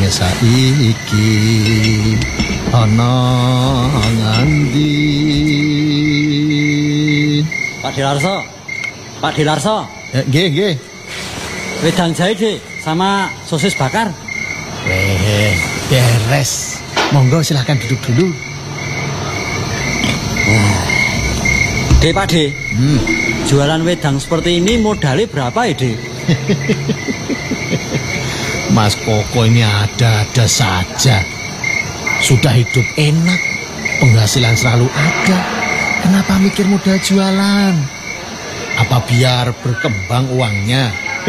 saiki ana ngandi. Pak Dilarso. Pak Dilarso. Nggih. Wedang jahe, Dik, sama sosis bakar. Beres. Monggo silahkan duduk dulu. Dek, Pak Dek. Jualan wedang seperti ini modalnya berapa ya, Dek? Mas Koko ini ada-ada saja. Sudah hidup enak, penghasilan selalu ada. Kenapa mikir modal jualan? Apa biar berkembang uangnya?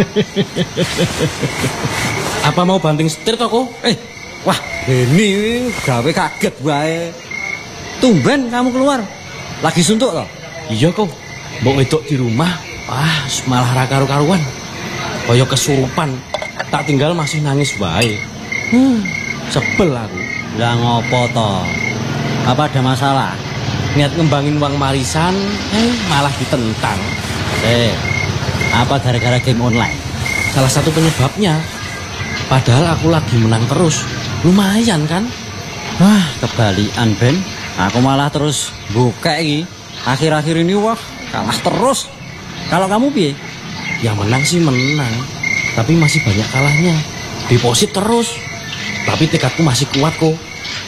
Apa mau banting setir toko? Wah, ini gawe kaget wae. Tumben kamu keluar. Lagi suntuk toh? Iya kok. Mbok wedok di rumah, malah ra karu-karuan. Kaya kesurupan. Tak tinggal masih nangis wae. Sebel aku. Lah ngopo toh? Apa ada masalah? Niat ngembangin uang marisan, malah ditentang. Apa gara-gara game online? Salah satu penyebabnya. Padahal aku lagi menang terus. Lumayan kan? Wah, kebalikan Ben. Aku malah terus buka iki. Akhir-akhir ini wah, kalah terus. Kalau kamu piye? Ya menang sih menang, tapi masih banyak kalahnya. Deposit terus. Tapi tekadku masih kuat kok.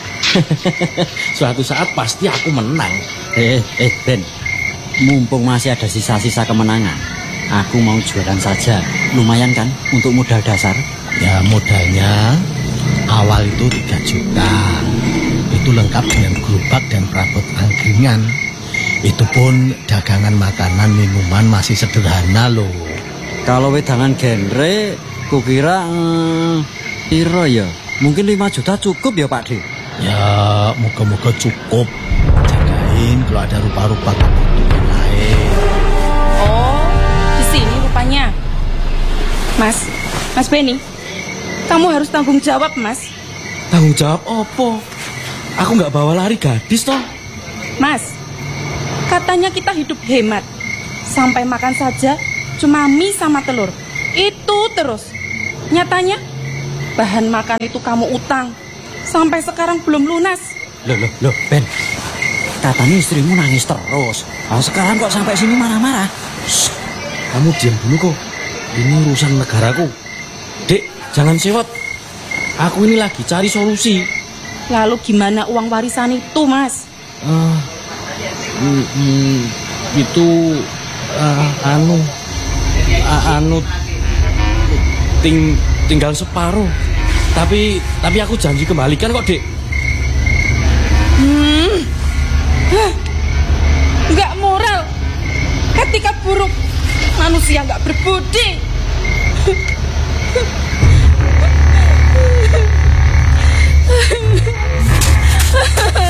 Suatu saat pasti aku menang. Ben. Mumpung masih ada sisa-sisa kemenangan, aku mau jualan saja. Lumayan kan untuk modal dasar? Ya modalnya awal itu 3 juta. Itu lengkap dengan gerobak dan perabot angkringan. Itu pun dagangan makanan minuman masih sederhana loh. Kalau wedangan genre, kukira piro ya? Mungkin 5 juta cukup ya Pak D? Ya moga-moga cukup. Jagain kalau ada rupa-rupa kebutuhan lain. Oh, di sini rupanya. Mas Benny, kamu harus tanggung jawab, Mas. Tanggung jawab apa? Aku nggak bawa lari gadis toh. Mas, katanya kita hidup hemat. Sampai makan saja cuma mie sama telur. Itu terus. Nyatanya bahan makan itu kamu utang. Sampai sekarang belum lunas. Loh, Ben. Katanya istrimu nangis terus. Sekarang kok sampai sini marah-marah? Shh, kamu diam dulu kok. Ini urusan negaraku. Dek, jangan sewot. Aku ini lagi cari solusi. Lalu gimana uang warisan itu, Mas? Itu tinggal separuh. Tapi aku janji kembalikan kok, Dek. Nggak moral. Ketika buruk, manusia nggak berbudi.